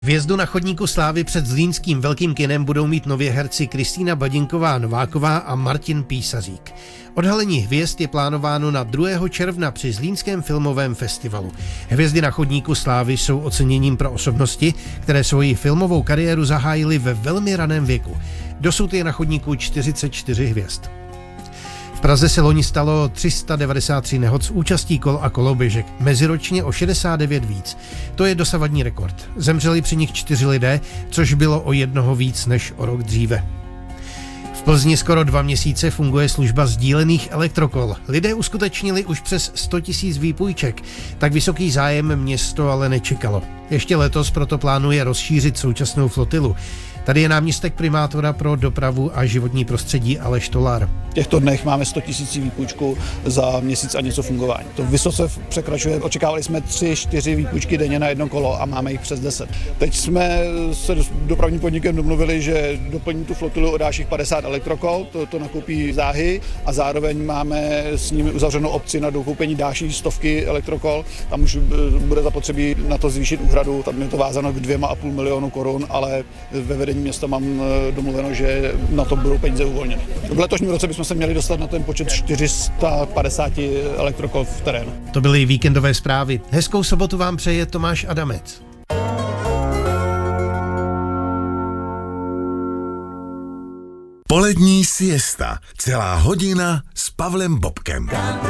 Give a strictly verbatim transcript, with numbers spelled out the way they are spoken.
Hvězdu na chodníku slávy před zlínským velkým kinem budou mít nově herci Kristýna Badinková Nováková a Martin Písařík. Odhalení hvězd je plánováno na druhého června při Zlínském filmovém festivalu. Hvězdy na chodníku slávy jsou oceněním pro osobnosti, které svoji filmovou kariéru zahájily ve velmi raném věku. Dosud je na chodníku čtyřicet čtyři hvězd. V Praze se loni stalo tři sta devadesát tři nehod s účastí kol a koloběžek, meziročně o šedesát devět víc. To je dosavadní rekord. Zemřeli při nich čtyři lidé, což bylo o jednoho víc než o rok dříve. V Plzni skoro dva měsíce funguje služba sdílených elektrokol. Lidé uskutečnili už přes sto tisíc výpůjček. Tak vysoký zájem město ale nečekalo. Ještě letos proto plánuje rozšířit současnou flotilu. Tady je náměstek primátora pro dopravu a životní prostředí Aleš Tolar. V těchto dnech máme sto tisíc výpůjčků za měsíc a něco fungování. To vysoce překračuje, očekávali jsme tři čtyři výpůjčky denně na jedno kolo a máme jich přes deset. Teď jsme se s dopravním podnikem domluvili, že doplní tu flotilu o dalších padesát elektrokol, to, to nakoupí záhy a zároveň máme s nimi uzavřenou opci na dokoupení další stovky elektrokol. Tam už bude zapotřebí na to zvýšit úhradu, tam je to vázáno k dvěma a půl milionu korun, ale ve vedení města mám domluveno, že na to budou peníze uvolněny. V letošním roce bychom se měli dostat na ten počet čtyři sta padesát elektrokol v terénu. To byly víkendové zprávy. Hezkou sobotu vám přeje Tomáš Adamec. Polední siesta. Celá hodina s Pavlem Bobkem.